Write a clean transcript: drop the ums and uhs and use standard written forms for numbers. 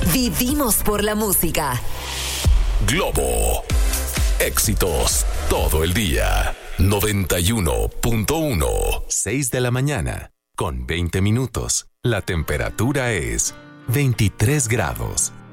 Vivimos por la música. Globo. Éxitos todo el día. 91.1. 6 de la mañana, con 20 minutos. La temperatura es 23 grados.